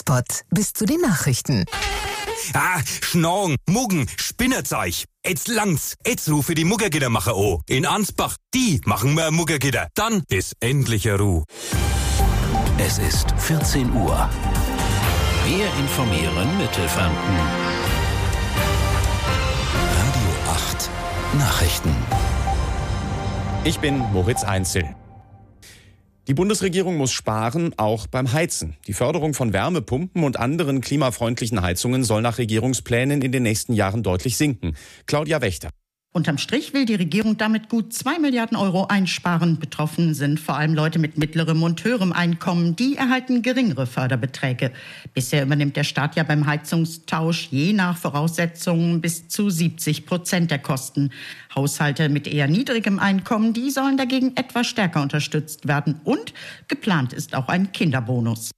Hotspot bis zu den Nachrichten. Schnorren, Muggen, Spinnerzeug. Jetzt langt's. Jetzt rufe die Muggergitter machen an. In Ansbach, die machen wir Muggergitter. Dann ist endlich Ruhe. Es ist 14 Uhr. Wir informieren Mittelfranken. Radio 8 Nachrichten. Ich bin Moritz Einzel. Die Bundesregierung muss sparen, auch beim Heizen. Die Förderung von Wärmepumpen und anderen klimafreundlichen Heizungen soll nach Regierungsplänen in den nächsten Jahren deutlich sinken. Claudia Wächter. Unterm Strich will die Regierung damit gut 2 Milliarden Euro einsparen. Betroffen sind vor allem Leute mit mittlerem und höherem Einkommen. Die erhalten geringere Förderbeträge. Bisher übernimmt der Staat ja beim Heizungstausch je nach Voraussetzungen bis zu 70% der Kosten. Haushalte mit eher niedrigem Einkommen, die sollen dagegen etwas stärker unterstützt werden. Und geplant ist auch ein Kinderbonus.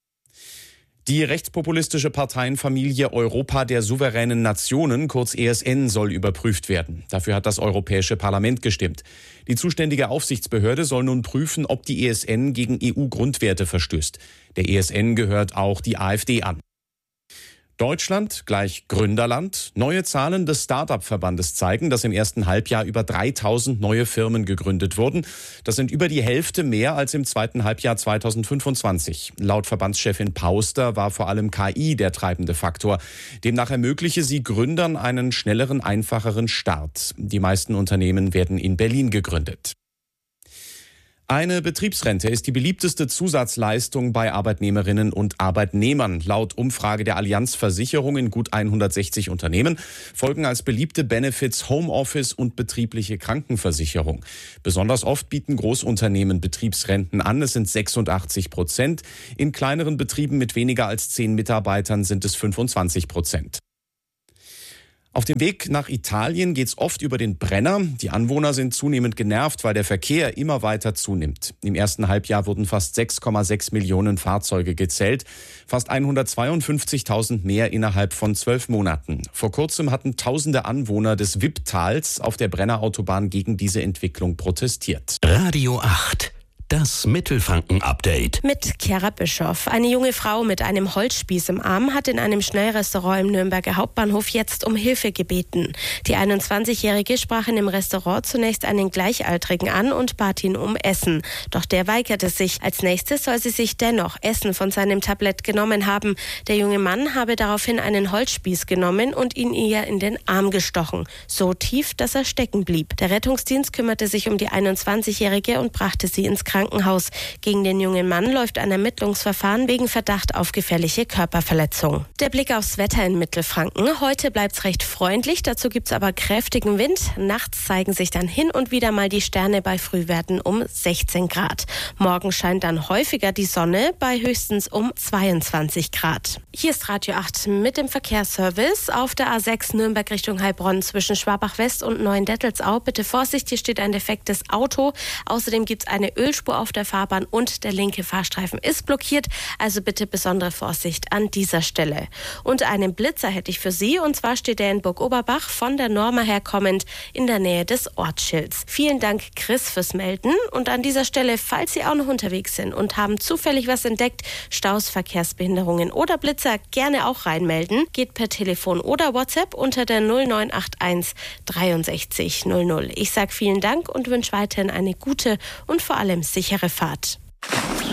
Die rechtspopulistische Parteienfamilie Europa der souveränen Nationen, kurz ESN, soll überprüft werden. Dafür hat das Europäische Parlament gestimmt. Die zuständige Aufsichtsbehörde soll nun prüfen, ob die ESN gegen EU-Grundwerte verstößt. Der ESN gehört auch die AfD an. Deutschland gleich Gründerland. Neue Zahlen des Start-up-Verbandes zeigen, dass im ersten Halbjahr über 3000 neue Firmen gegründet wurden. Das sind über die Hälfte mehr als im zweiten Halbjahr 2025. Laut Verbandschefin Pauster war vor allem KI der treibende Faktor. Demnach ermögliche sie Gründern einen schnelleren, einfacheren Start. Die meisten Unternehmen werden in Berlin gegründet. Eine Betriebsrente ist die beliebteste Zusatzleistung bei Arbeitnehmerinnen und Arbeitnehmern. Laut Umfrage der Allianz Versicherung in gut 160 Unternehmen folgen als beliebte Benefits Homeoffice und betriebliche Krankenversicherung. Besonders oft bieten Großunternehmen Betriebsrenten an. Es sind 86%. In kleineren Betrieben mit weniger als 10 Mitarbeitern sind es 25%. Auf dem Weg nach Italien geht's oft über den Brenner. Die Anwohner sind zunehmend genervt, weil der Verkehr immer weiter zunimmt. Im ersten Halbjahr wurden fast 6,6 Millionen Fahrzeuge gezählt, fast 152.000 mehr innerhalb von 12 Monaten. Vor kurzem hatten tausende Anwohner des Wipptals auf der Brennerautobahn gegen diese Entwicklung protestiert. Radio 8. Das Mittelfranken-Update. Mit Chiara Bischoff. Eine junge Frau mit einem Holzspieß im Arm hat in einem Schnellrestaurant im Nürnberger Hauptbahnhof jetzt um Hilfe gebeten. Die 21-Jährige sprach in dem Restaurant zunächst einen Gleichaltrigen an und bat ihn um Essen. Doch der weigerte sich. Als nächstes soll sie sich dennoch Essen von seinem Tablett genommen haben. Der junge Mann habe daraufhin einen Holzspieß genommen und ihn ihr in den Arm gestochen. So tief, dass er stecken blieb. Der Rettungsdienst kümmerte sich um die 21-Jährige und brachte sie ins Krankenhaus. Gegen den jungen Mann läuft ein Ermittlungsverfahren wegen Verdacht auf gefährliche Körperverletzung. Der Blick aufs Wetter in Mittelfranken. Heute bleibt es recht freundlich, dazu gibt es aber kräftigen Wind. Nachts zeigen sich dann hin und wieder mal die Sterne bei Frühwerten um 16 Grad. Morgen scheint dann häufiger die Sonne bei höchstens um 22 Grad. Hier ist Radio 8 mit dem Verkehrsservice. Auf der A6 Nürnberg Richtung Heilbronn zwischen Schwabach-West und Neuendettelsau. Bitte Vorsicht, hier steht ein defektes Auto. Außerdem gibt es eine Ölspur auf der Fahrbahn und der linke Fahrstreifen ist blockiert. Also bitte besondere Vorsicht an dieser Stelle. Und einen Blitzer hätte ich für Sie. Und zwar steht er in Burg Oberbach von der Norma her kommend in der Nähe des Ortsschilds. Vielen Dank, Chris, fürs Melden. Und an dieser Stelle, falls Sie auch noch unterwegs sind und haben zufällig was entdeckt, Staus, Verkehrsbehinderungen oder Blitzer, gerne auch reinmelden. Geht per Telefon oder WhatsApp unter der 0981 63 00. Ich sage vielen Dank und wünsche weiterhin eine gute und vor allem sichere Fahrt.